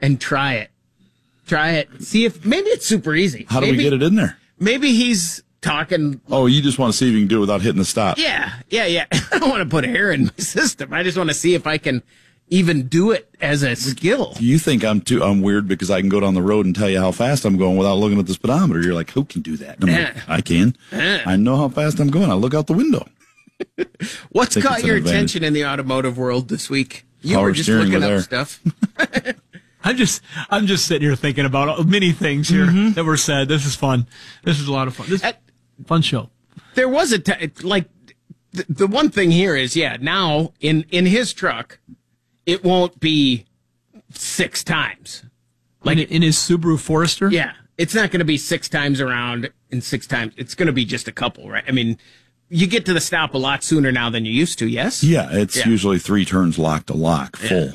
and try it. See if maybe it's super easy. How do we get it in there? Maybe he's talking. Oh, you just want to see if you can do it without hitting the stop. Yeah. I don't want to put air in my system. I just want to see if I can even do it as a skill. You think I'm weird because I can go down the road and tell you how fast I'm going without looking at the speedometer. You're like, who can do that? And I'm like, I can. I know how fast I'm going. I look out the window. What's caught your attention in the automotive world this week? You Power were just steering looking up there. stuff. I'm just sitting here thinking about many things here that were said. This is fun. This is a lot of fun. This is a fun show. There was the one thing here is, now in his truck, it won't be 6 times. Like in his Subaru Forester? Yeah. It's not going to be 6 times around and 6 times. It's going to be just a couple, right? I mean, you get to the stop a lot sooner now than you used to, yes? Yeah, it's usually 3 turns lock to lock, full.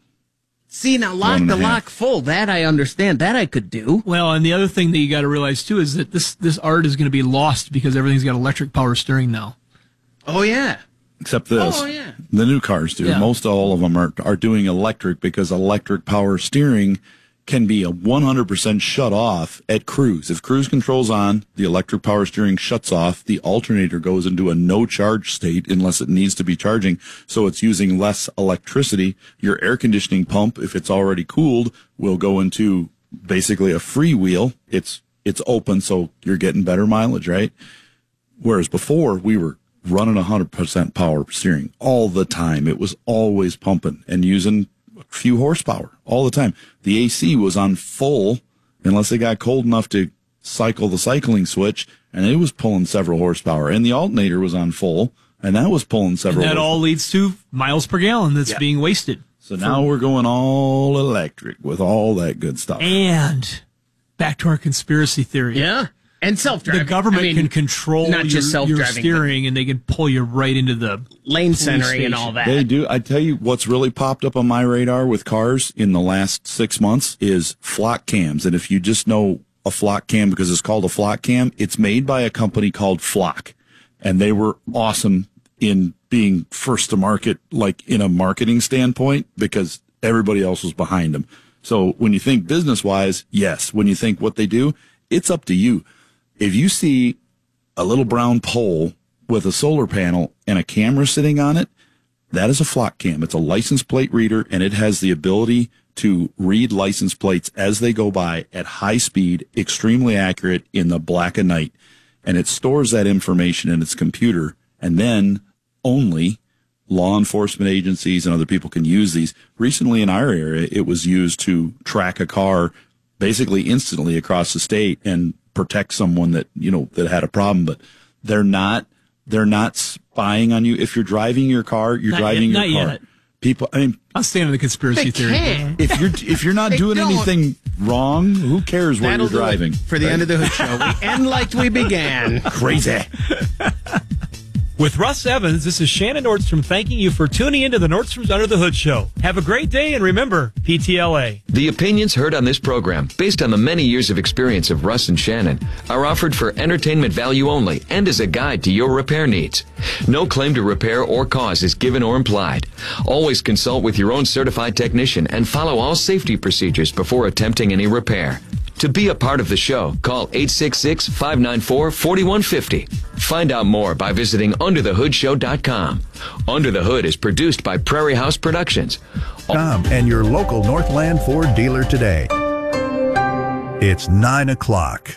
See, now lock the lock full, that I understand. That I could do. Well, and the other thing that you got to realize, too, is that this art is going to be lost because everything's got electric power steering now. Oh, yeah. Except this. Oh, yeah. The new cars do. Yeah. Most all of them are doing electric because electric power steering can be a 100% shut off at cruise. If cruise control's on, the electric power steering shuts off. The alternator goes into a no charge state unless it needs to be charging. So it's using less electricity. Your air conditioning pump, if it's already cooled, will go into basically a freewheel. It's open, so you're getting better mileage, right? Whereas before we were running 100% power steering all the time. It was always pumping and using a few horsepower all the time. The AC was on full unless it got cold enough to cycle the cycling switch, and it was pulling several horsepower. And the alternator was on full, and that was pulling several And that horsepower. all leads to miles per gallon that's being wasted. So now we're going all electric with all that good stuff. And back to our conspiracy theory. Yeah. And self-driving. The government can control not just your self-driving, steering, and they can pull you right into the lane police centering and all station. that. They do. I tell you, what's really popped up on my radar with cars in the last 6 months is flock cams. And if you just know a flock cam because it's called a flock cam, it's made by a company called Flock. And they were awesome in being first to market, like in a marketing standpoint, because everybody else was behind them. So when you think business-wise, yes. When you think what they do, it's up to you. If you see a little brown pole with a solar panel and a camera sitting on it, that is a Flock cam. It's a license plate reader, and it has the ability to read license plates as they go by at high speed, extremely accurate in the black of night. And it stores that information in its computer, and then only law enforcement agencies and other people can use these. Recently in our area, it was used to track a car basically instantly across the state and protect someone that, that had a problem, but they're not spying on you. If you're driving your car, you're driving your car. Yet. People, I'll stand on the conspiracy theory. if you're not doing anything wrong, who cares where you're driving? For the End of the Hood Show, we end like we began. Crazy. With Russ Evans, this is Shannon Nordstrom thanking you for tuning into the Nordstrom's Under the Hood Show. Have a great day, and remember, PTLA. The opinions heard on this program, based on the many years of experience of Russ and Shannon, are offered for entertainment value only and as a guide to your repair needs. No claim to repair or cause is given or implied. Always consult with your own certified technician and follow all safety procedures before attempting any repair. To be a part of the show, call 866-594-4150. Find out more by visiting UnderTheHoodShow.com. Under the Hood is produced by Prairie House Productions. And your local Northland Ford dealer today. It's 9 o'clock.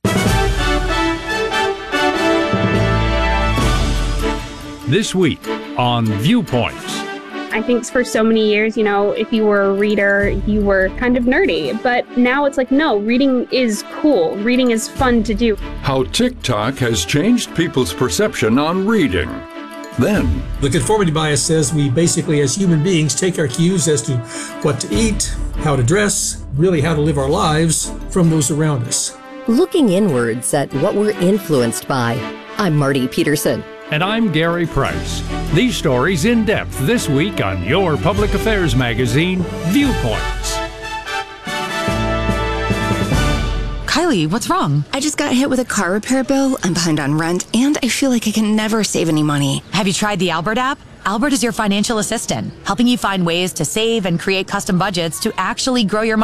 This week on Viewpoints. I think for so many years, if you were a reader, you were kind of nerdy. But now it's like, no, reading is cool. Reading is fun to do. How TikTok has changed people's perception on reading. Then, the conformity bias says we basically, as human beings, take our cues as to what to eat, how to dress, really how to live our lives from those around us. Looking inwards at what we're influenced by. I'm Marty Peterson. And I'm Gary Price. These stories in depth this week on your public affairs magazine, Viewpoints. Kylie, what's wrong? I just got hit with a car repair bill. I'm behind on rent, and I feel like I can never save any money. Have you tried the Albert app? Albert is your financial assistant, helping you find ways to save and create custom budgets to actually grow your money.